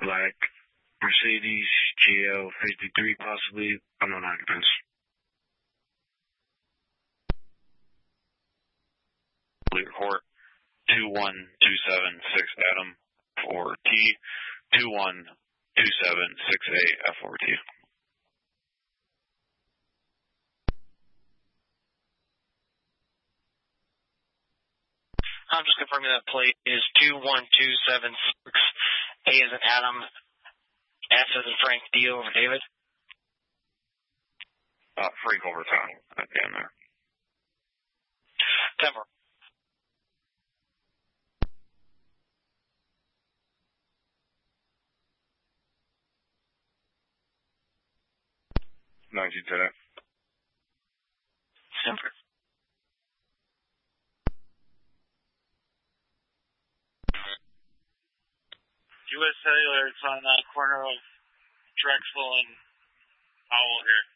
black Mercedes GL 53, possibly unknown occupants. Report 21276 Adam for T 212768 F4T. I'm just confirming that plate is 21276. A as in Adam, F as in Frank, D over David. Frank over Tom at the end there. Denver. Lieutenant. Denver. U.S. Cellular, it's on the corner of Drexel and Powell here.